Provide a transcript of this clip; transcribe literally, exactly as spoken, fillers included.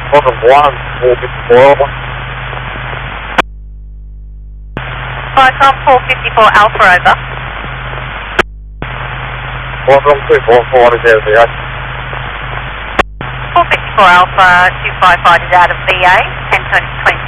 Welcome one, four fifty-four Alpha. Welcome four fifty-four Alpha over. Welcome two four four is out of V A. four fifty-four Alpha two five five is out of V A, ten twenty